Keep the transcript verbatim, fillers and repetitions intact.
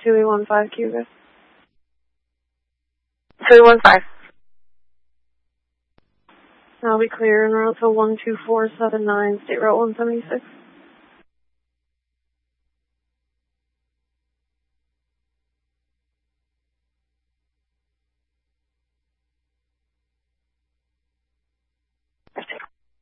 two eight one five Cuba. two eight one five. I'll be clear en route to one two four seven nine, State Route one seventy-six.